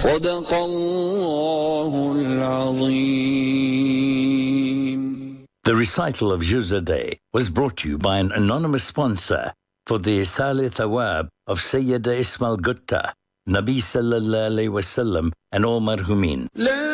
صدق الله العظيم. The recital of Juz a Day was brought to you by an anonymous sponsor for the Isal Thawab of Sayyida Ismail Gutta, Nabi Sallallahu Alaihi Wasallam and all marhumin.